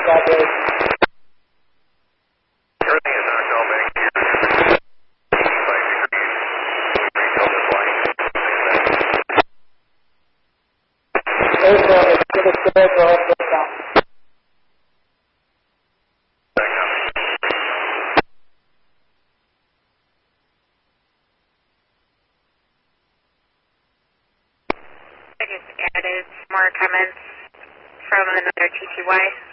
Everything is not all back here. 85 degrees. Delta flight. Airborne is good as good, go ahead, get down. Back up. I just added more comments from another TTY.